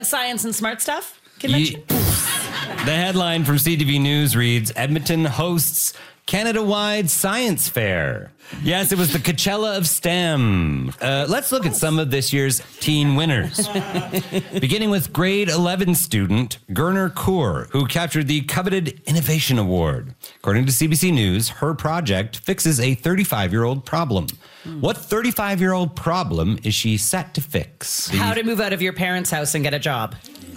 Science and smart stuff convention? The headline from CTV News reads, Edmonton hosts Canada-wide science fair. Yes, it was the Coachella of STEM. Let's look at some of this year's teen winners. Beginning with grade 11 student Gerner Kaur, who captured the coveted Innovation Award. According to CBC News, her project fixes a 35-year-old problem. What 35-year-old problem is she set to fix? How to move out of your parents' house and get a job.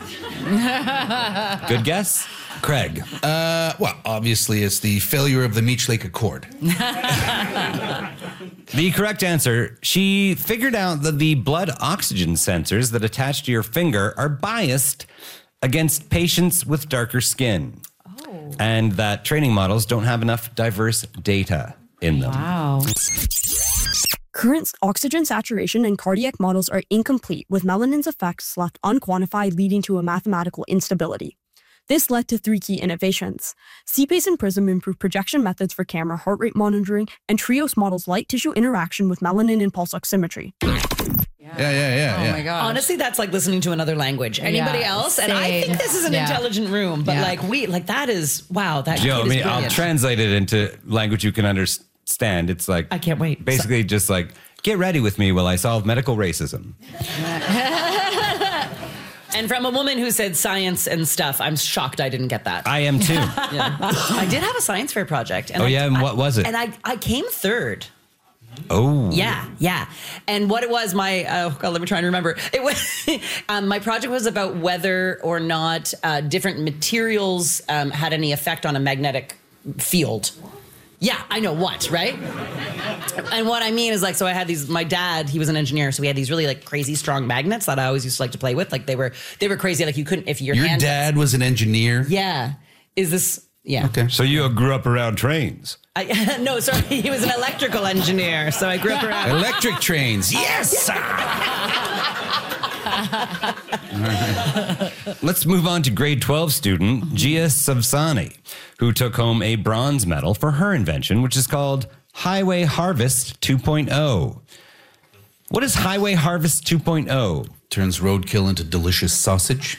Good guess? Craig. Well, obviously, it's the failure of the Meech Lake Accord. The correct answer, she figured out that the blood oxygen sensors that attach to your finger are biased against patients with darker skin. Oh. And that training models don't have enough diverse data in them. Wow. Current oxygen saturation and cardiac models are incomplete, with melanin's effects left unquantified, leading to a mathematical instability. This led to 3 key innovations. CPACE and PRISM improved projection methods for camera heart rate monitoring, and TRIOS models light tissue interaction with melanin and pulse oximetry. Yeah. Oh my god. Honestly, that's like listening to another language. Anybody else? And I think this is an intelligent room, but that is, wow, that Joe, kid is brilliant. I'll translate it into language you can understand. It's like, I can't wait. Basically just like, get ready with me while I solve medical racism. And from a woman who said science and stuff, I'm shocked I didn't get that. I am too. I did have a science fair project. And and what was it? And I came third. Oh. Yeah. And what it was, let me try and remember. It was my project was about whether or not different materials had any effect on a magnetic field. Yeah, I know what, right? And what I mean is so I had these, my dad, he was an engineer, so we had these really crazy strong magnets that I always used to like to play with. They were crazy. You couldn't, if your hand. Your dad was an engineer? Yeah. Is this, yeah. Okay. So you grew up around trains? No, sorry, he was an electrical engineer, so I grew up around. Electric trains, yes! Let's move on to grade 12 student Gia Savsani, who took home a bronze medal for her invention, which is called Highway Harvest 2.0. What is Highway Harvest 2.0? Turns roadkill into delicious sausage.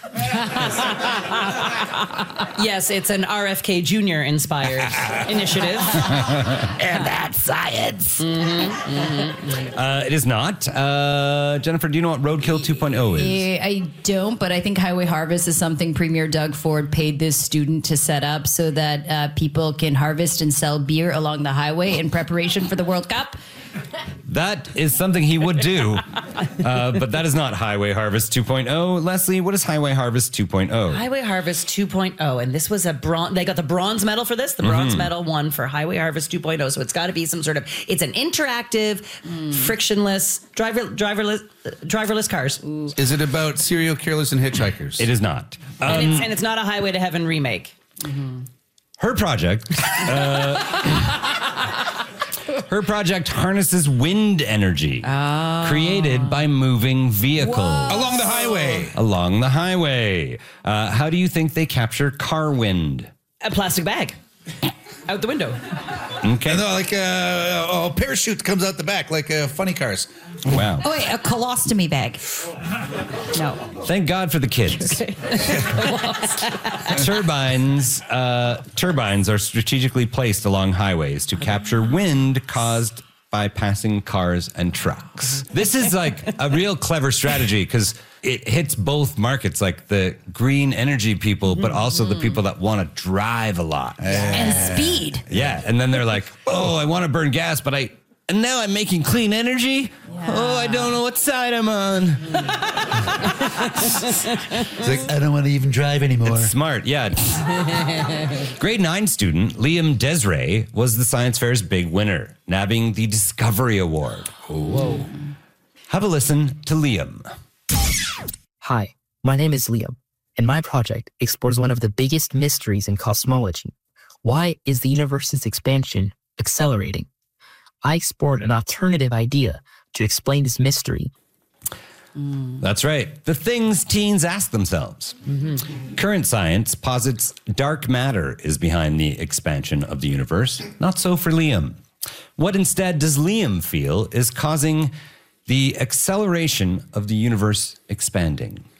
Yes, it's an RFK Jr. inspired initiative. And that's science. It is not. Jennifer, do you know what Roadkill 2.0 is? I don't, but I think Highway Harvest is something Premier Doug Ford paid this student to set up so that people can harvest and sell beer along the highway in preparation for the World Cup. That is something he would do, but that is not Highway Harvest 2.0. Leslie, what is Highway Harvest 2.0? Highway Harvest 2.0, and this was a bronze. They got the bronze medal for this. The bronze medal won for Highway Harvest 2.0. So it's got to be some sort of. It's an interactive, frictionless, driverless cars. Is it about serial killers and hitchhikers? It is not. And it's not a Highway to Heaven remake. Her project. Her project harnesses wind energy created by moving vehicles. Along the highway. Along the highway. How do you think they capture car wind? A plastic bag out the window. Okay. And a parachute comes out the back like funny cars. Wow. Oh, wait, a colostomy bag. No. Thank God for the kids. Turbines are strategically placed along highways to capture wind caused by passing cars and trucks. This is a real clever strategy because it hits both markets, the green energy people, but also the people that want to drive a lot. And speed. Yeah. And then they're like, oh, I want to burn gas, but and now I'm making clean energy? Yeah. Oh, I don't know what side I'm on. It's I don't want to even drive anymore. It's smart, yeah. Grade 9 student Liam Desiree was the science fair's big winner, nabbing the Discovery Award. Whoa. Have a listen to Liam. Hi, my name is Liam, and my project explores one of the biggest mysteries in cosmology. Why is the universe's expansion accelerating? I explored an alternative idea to explain this mystery. That's right. The things teens ask themselves. Current science posits dark matter is behind the expansion of the universe. Not so for Liam. What instead does Liam feel is causing the acceleration of the universe expanding?